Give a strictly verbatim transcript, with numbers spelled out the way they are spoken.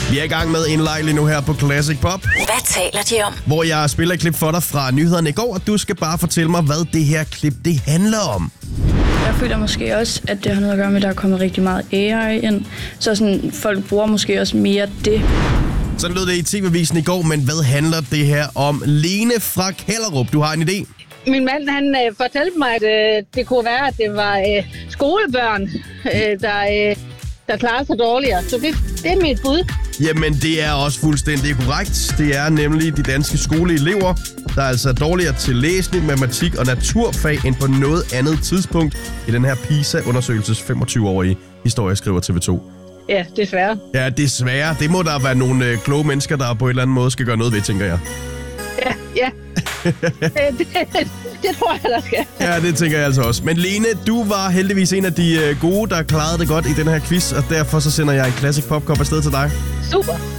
Vi er i gang med en leg lige nu her på Classic Pop. Hvad taler de om? Hvor jeg spiller et klip for dig fra nyhederne i går, og du skal bare fortælle mig, hvad det her klip det handler om. Jeg føler måske også, at det har noget at gøre med, at der er kommet rigtig meget A I ind. Så sådan, folk bruger måske også mere det. Sådan lød det i T V-avisen i går, men hvad handler det her om? Lene fra Kellerup, du har en idé? Min mand, han øh, fortalte mig, at øh, det kunne være, at det var øh, skolebørn, øh, der, øh, der klarer sig dårligere. Så det, det er mit bud. Jamen, det er også fuldstændig korrekt. Det er nemlig de danske skoleelever, der er altså dårligere til læsning, matematik og naturfag end på noget andet tidspunkt i den her PISA-undersøgelses femogtyve-årige historie, skriver T V to. Ja, desværre. Ja, desværre. Det må der være nogle øh, kloge mennesker, der på en eller anden måde skal gøre noget ved, tænker jeg. Ja, ja. det, det, det tror jeg, der skal. Ja, det tænker jeg altså også. Men Lene, du var heldigvis en af de øh, gode, der klarede det godt i den her quiz, og derfor så sender jeg en Classic Pop-kop afsted til dig. Super.